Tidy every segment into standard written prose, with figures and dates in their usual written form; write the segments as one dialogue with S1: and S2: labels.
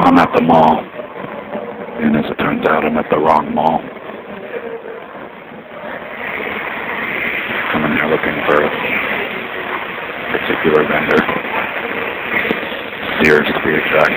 S1: I'm at the mall, and as it turns out, I'm at the wrong mall. I'm in there looking for a particular vendor, Sears to be exact,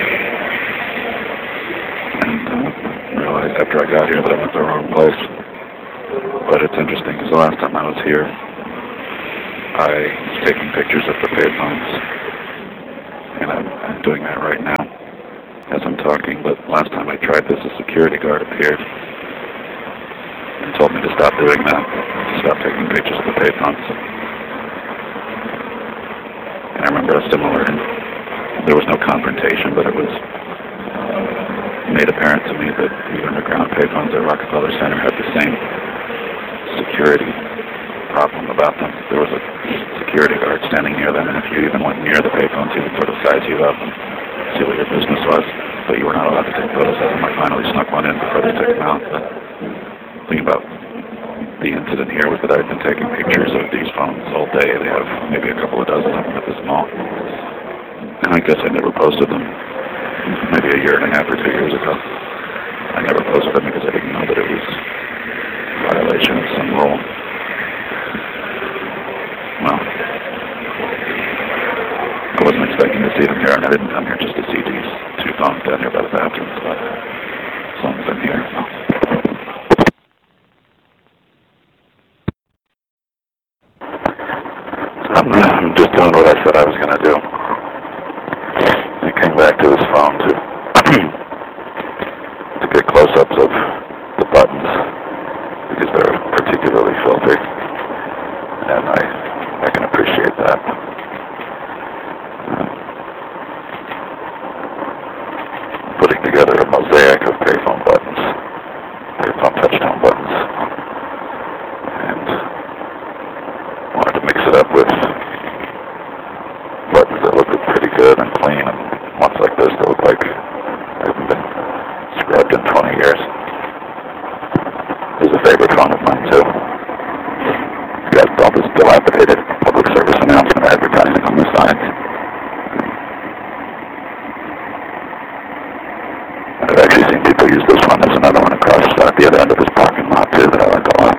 S1: and realized after I got here that I'm at the wrong place. But it's interesting because the last time I was here, I was taking pictures of the payphones, and I'm doing that right now as I'm talking. But last time I tried this, a security guard appeared and told me to stop doing that, to stop taking pictures of the payphones. And I remember a similar, there was no confrontation, but it was made apparent to me that the underground payphones at Rockefeller Center had the same security problem about them. There was a security guard standing near them, and if you even went near the payphones, he would sort of size you up and see what your business was, but you were not allowed to take photos of them. I finally snuck one in before they took them out. But the thing about the incident here was that I've been taking pictures of these phones all day. They have maybe a couple of dozen of them at this mall. And I guess I never posted them. Maybe a year and a half or 2 years ago. I never posted them because I didn't know that it was a violation of some rule. Well, I wasn't expecting to see them here, and I didn't come here just to see these two phones down here by the bathrooms, but as long as I'm here. I'm just doing what I said I was going to do. I came back to this phone to get close-ups of the buttons because they're particularly filthy, and I can appreciate that. Putting together a mosaic of payphone buttons, payphone touchtone buttons, and wanted to mix it up with buttons that look pretty good and clean, and ones like this that look like they haven't been scrubbed in 20 years. This is a favorite phone of mine, too. It's got all this dilapidated public service announcement advertising on the side. I've actually seen people use this one. There's another one across at the other end of this parking lot, too, that I like a lot.